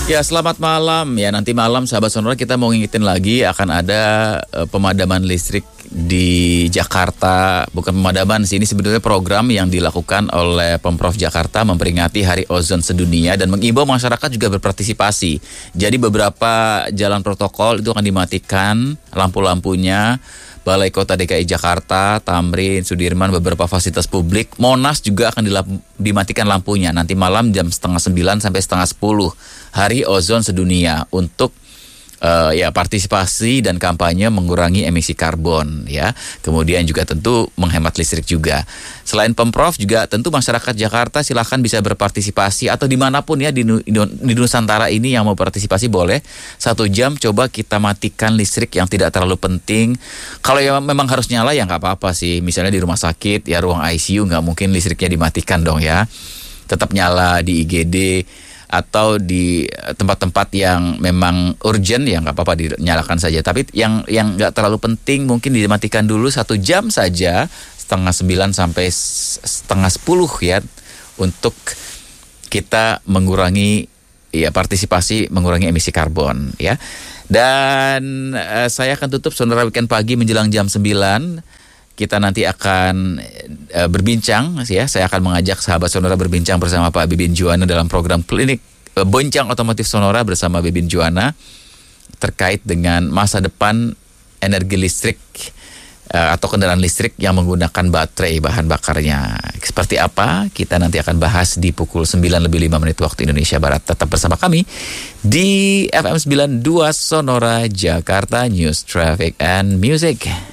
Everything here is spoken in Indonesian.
Ya, selamat malam. Ya, nanti malam sahabat Sonora kita mau ngingetin lagi akan ada pemadaman listrik di Jakarta. Bukan pemadaman sih, ini sebenarnya program yang dilakukan oleh Pemprov Jakarta memperingati Hari Ozon Sedunia dan mengimbau masyarakat juga berpartisipasi. Jadi beberapa jalan protokol itu akan dimatikan lampu-lampunya. Balai Kota DKI Jakarta, Tamrin, Sudirman, beberapa fasilitas publik. Monas juga akan dimatikan lampunya. Nanti malam jam 8:30 sampai 9:30. Hari Ozon Sedunia untuk partisipasi dan kampanye mengurangi emisi karbon ya. Kemudian juga tentu menghemat listrik juga. Selain Pemprov juga tentu masyarakat Jakarta silakan bisa berpartisipasi atau dimanapun ya di Nusantara ini yang mau partisipasi boleh. 1 jam coba kita matikan listrik yang tidak terlalu penting. Kalau ya memang harus nyala ya nggak apa-apa sih. Misalnya di rumah sakit ya ruang ICU nggak mungkin listriknya dimatikan dong ya. Tetap nyala di IGD. Atau di tempat-tempat yang memang urgent ya nggak apa-apa dinyalakan saja. Tapi yang nggak terlalu penting mungkin dimatikan dulu 1 jam saja 8:30 sampai 9:30 ya untuk kita mengurangi ya partisipasi mengurangi emisi karbon ya. Dan saya akan tutup Sonora Weekend Pagi menjelang jam 9. Kita nanti akan berbincang ya. Saya akan mengajak sahabat Sonora berbincang bersama Pak Bibin Juwana dalam program klinik Bincang Otomotif Sonora bersama Bibin Juwana terkait dengan masa depan energi listrik atau kendaraan listrik yang menggunakan baterai bahan bakarnya. Seperti apa? Kita nanti akan bahas di pukul 9:05 waktu Indonesia Barat. Tetap bersama kami di FM 92 Sonora Jakarta News, Traffic and Music.